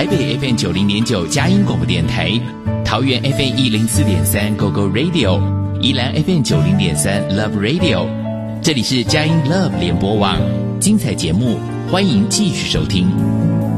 台北 FM90.9 佳音广播电台，桃园 FM104.3 GoGo Radio， 宜兰 FM90.3 Love Radio。这里是佳音 Love 联播网，精彩节目，欢迎继续收听。